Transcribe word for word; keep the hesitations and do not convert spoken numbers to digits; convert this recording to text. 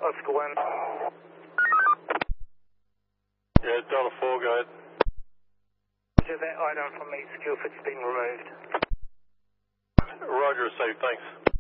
Oscar one. Yeah, Delta four, go ahead. Roger, that item from East Guildford's been removed. Roger, safe, thanks.